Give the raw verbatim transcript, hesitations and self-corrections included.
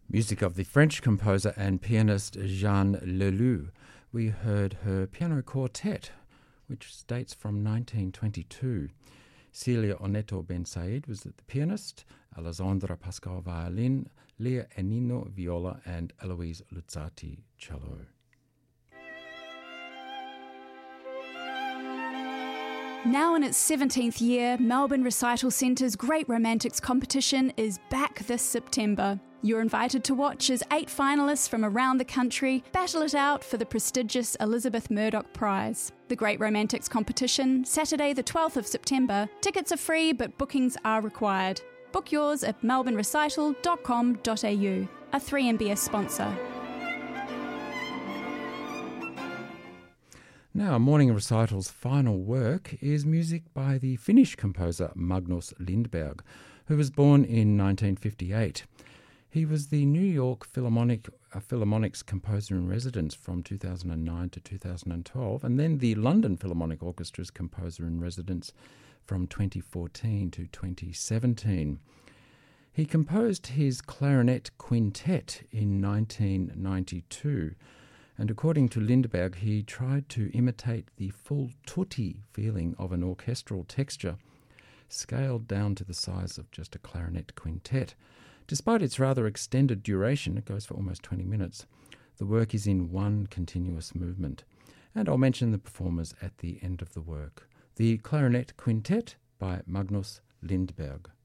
Music of the French composer and pianist Jeanne Leloup. We heard her piano quartet, which dates from nineteen twenty-two. Celia Oneto Ben Said was the pianist, Alessandra Pascal violin, Leah Enino viola, and Eloise Luzzati cello. Now in its seventeenth year, Melbourne Recital Centre's Great Romantics competition is back this September. You're invited to watch as eight finalists from around the country battle it out for the prestigious Elizabeth Murdoch Prize. The Great Romantics competition, Saturday the twelfth of September. Tickets are free, but bookings are required. Book yours at melbourne recital dot com dot a u, a three M B S sponsor. Now, Morning Recital's final work is music by the Finnish composer Magnus Lindberg, who was born in nineteen fifty-eight. He was the New York Philharmonic uh, Philharmonic's composer-in-residence from two thousand nine to two thousand twelve, and then the London Philharmonic Orchestra's composer-in-residence from twenty fourteen to twenty seventeen. He composed his clarinet quintet in nineteen ninety-two, and according to Lindberg, he tried to imitate the full tutti feeling of an orchestral texture, scaled down to the size of just a clarinet quintet. Despite its rather extended duration, it goes for almost twenty minutes, the work is in one continuous movement. And I'll mention the performers at the end of the work. The Clarinet Quintet by Magnus Lindberg.